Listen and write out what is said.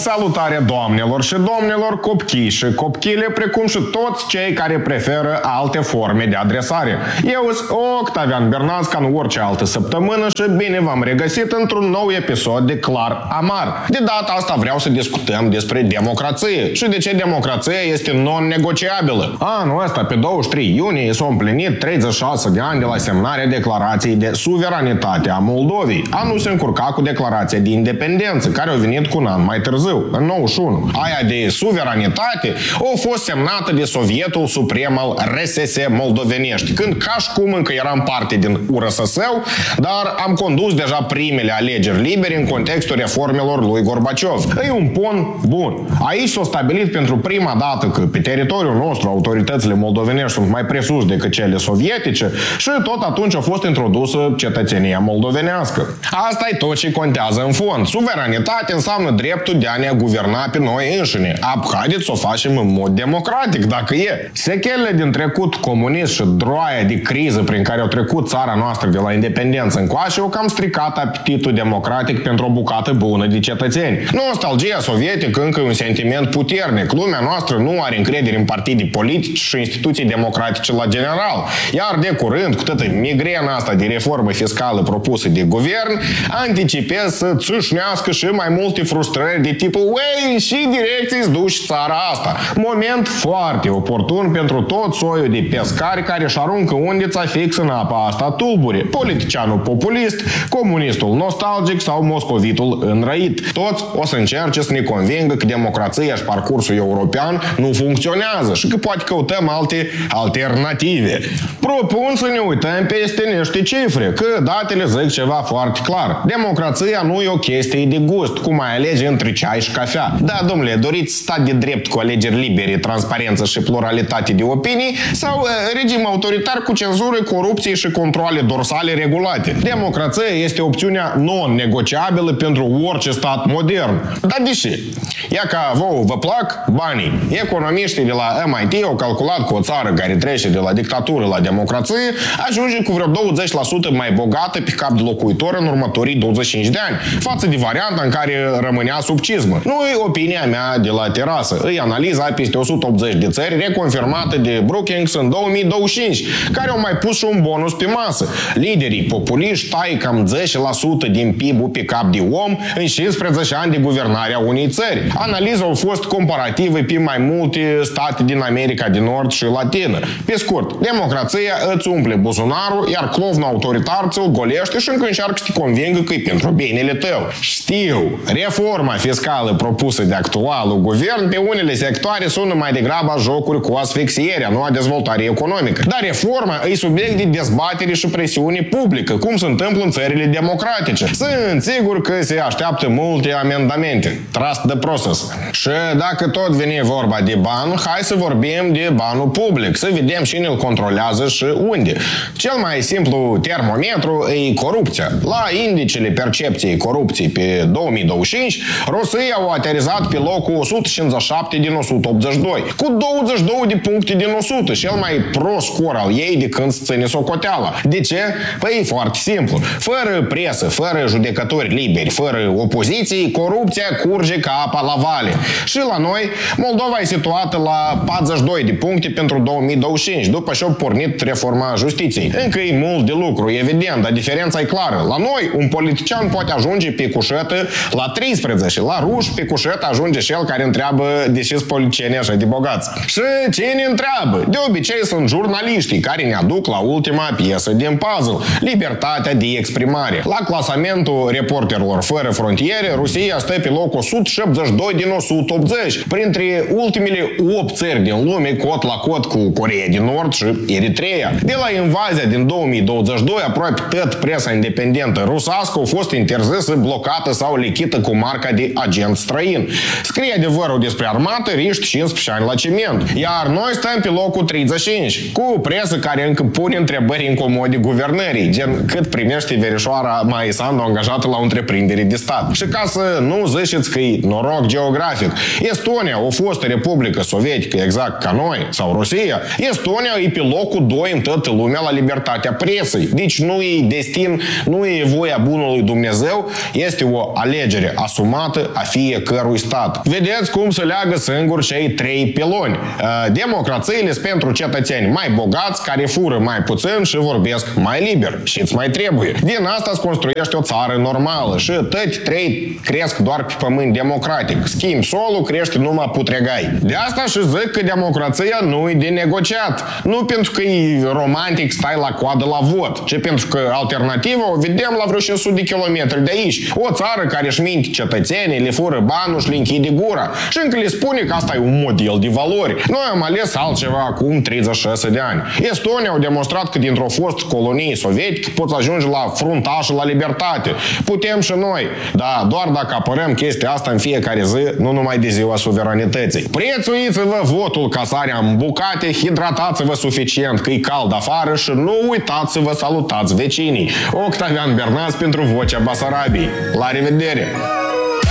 Salutare doamnelor și domnilor, copchii și copchile, precum și toți cei care preferă alte forme de adresare. Eu sunt Octavian Bernaț, ca în orice altă săptămână, și bine v-am regăsit într-un nou episod de Clar Amar. De data asta vreau să discutăm despre democrație și de ce democrația este non-negociabilă. Anul ăsta, pe 23 iunie, s-au împlinit 36 de ani de la semnarea declarației de suveranitate a Moldovei. Anul se încurca cu declarația de independență, care a venit cu un an mai târziu, în 91. Aia de suveranitate a fost semnată de Sovietul Suprem al RSS moldovenești, când ca și cum încă eram parte din URSS-ul, dar am condus deja primele alegeri libere în contextul reformelor lui Gorbaciov. E un pont bun. Aici s-a stabilit pentru prima dată că pe teritoriul nostru autoritățile moldovenești sunt mai presus decât cele sovietice și tot atunci a fost introdusă cetățenia moldovenească. Asta e tot ce contează în fond. Suveranitate înseamnă dreptul de a ne guverna pe noi înșine. Haideți să o facem în mod democratic, dacă e. Sechelele din trecut comunist și droaia de criză prin care au trecut țara noastră de la independență încoace au cam stricat apetitul democratic pentru o bucată bună de cetățeni. Nostalgia sovietică încă e un sentiment puternic. Lumea noastră nu are încredere în partidii politici și instituții democratice la general. Iar de curând, cu toată migrena asta de reformă fiscală propusă de guvern, anticipez să țâșnească și mai multe frustrări de tipul "Uei, și direcții-ți duci țara asta". Moment foarte oportun pentru tot soiul de pescari care își aruncă undița fix în apa asta tulbure. Politicianul populist, comunistul nostalgic sau moscovitul înrăit. Toți o să încerce să ne convingă că democrația și parcursul european nu funcționează și că poate căutăm alte alternative. Propun să ne uităm peste niște cifre, că datele zic ceva foarte clar. Democrația nu e o chestie de gust, cum ai alege între ceai și cafea. Da, domnule, doriți stat de drept cu alegeri libere, transparență și pluralitate de opinii sau regim autoritar cu cenzură, corupție și controale dorsale regulate? Democrația este opțiunea non-negociabilă pentru orice stat modern. Dar de ce? Ia ca vouă vă plac banii. Economiștii de la MIT au calculat că o țară care trece de la dictatură la democrație ajunge cu vreo 20% mai bogată pe cap de locuitor în următorii 25 de ani, față de varianta în care rămânea sub cizmă. Nu e opinia mea de la terasă. E analiza peste 180 de țări reconfirmată de Brookings în 2025, care au mai pus și un bonus pe masă. Liderii populiști tai cam 10% din PIB-ul pe cap de om în 15 ani de guvernare a unei țări. Analiza a fost comparativă pe mai multe state din America de Nord și Latină. Pe scurt, democrația îți umple buzunarul, iar clovnul autoritar ți-l golește și încă încearcă să te convingă că e pentru binele tău. Știu, reforma fiscală propusă de actualul guvern pe unele sectoare sună mai degrabă a jocuri cu asfixierea, nu a dezvoltare economică. Dar reforma e subiect de dezbatere și presiune publică, cum se întâmplă în țările democratice. Sunt sigur că se așteaptă multe amendamente. Trust the process. Și dacă tot vine vorba de bani, hai să vorbim de banul public, să vedem cine îl controlează și unde. Cel mai simplu termometru e corupția. La indicele percepției corupției pe 2025, Rusia a aterizat pe locul 157 din 182, cu 22 de puncte din 100, cel mai prost scor al ei de când se ține socoteala. De ce? Păi e foarte simplu. Fără presă, fără judecători liberi, fără opoziție, corupția curge ca apa la vale. Și la noi, Moldova e situată la 42 de puncte pentru 2025, după ce a pornit reforma justiției. Încă e mult de lucru, evident, dar diferența e clară. La noi, un politician poate ajunge pe cușetă la 13, la ruși pe cușetă ajunge cel care întreabă de ce sunt politicieni așa de bogați. Și cine întreabă? De obicei sunt jurnaliștii care ne aduc la ultima piesă din puzzle, libertatea de exprimare. La clasamentul Reporterilor Fără Frontiere, Rusia stă pe locul 172 din 180, printre ultimele 8 țări din lume, cot la cot cu Coreea din Nord și Eritrea. De la invazia din 2022, aproape tot presa independentă rusească a fost interzisă, blocată sau lichită cu marca de agent străin. Scrie adevărul despre armată, riști 15 ani la ciment. Iar noi stăm pe locul 35, cu presă care încă pune întrebări incomode guvernării, gen cât primește verișoara Maia Sandu angajată la o întreprindere de stat. Și ca să nu ziceți că e noroc geografic, Estonia a fost o republică sovietică exact ca noi, sau Rusia. Estonia e pe locul 2 în toată lumea la libertatea presei. Deci nu e destin, nu e voia bunului Dumnezeu, este o alegere asumată a fiecărui stat. Vedeți cum se leagă singur cei trei piloni. Democrațiile sunt pentru cetățeni mai bogați, care fură mai puțin și vorbesc mai liber. Și îți mai trebuie. Din asta se construiește o țară normală și toți trei cresc doar pe pământ democratic. Schimb solul, crește numai putregai. De asta și zic că democrația nu e de negociat. Nu pentru că e romantic stai la coadă la vot, ci pentru că alternativa o vedem la vreo 500 de kilometri de aici. O țară care își minte cetățenii, le fură banul și le închide gura. Și încă le spune că asta e un model de valori. Noi am ales altceva acum 36 de ani. Estonia au demonstrat că dintr-o fost colonie sovietică poți ajunge la fruntașul la libertate. Putem și noi, dar doar dacă apărăm chestia asta în fiecare zi, nu numai de ziua suveranității. Prețuiți-vă votul ca sarea în bucate, hidratați-vă suficient că e cald afară și nu uitați să vă salutați vecinii. Octavian Bernaț pentru Vocea Basarabiei. La revedere!